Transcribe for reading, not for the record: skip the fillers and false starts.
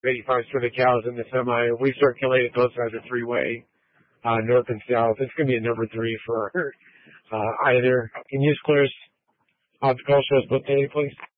85s for the cows in the semi. We circulated both sides of three-way, north and south. It's going to be a number 3 for either. Can you just clear us off the call, show us both data, please?